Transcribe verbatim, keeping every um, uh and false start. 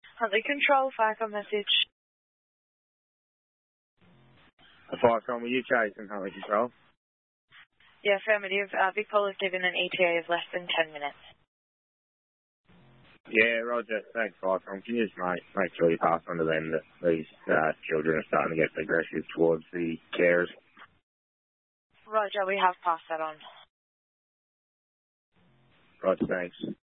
Huntley Control, Firecom message. A Firecom, were you chasing Huntley Control? Yeah, affirmative. Uh, Vic Pol has given an E T A of less than ten minutes. Yeah, Roger. Thanks, Firecom. Can you just make, make sure you pass on to them that these uh, children are starting to get aggressive towards the carers? Roger, we have passed that on. Roger, thanks.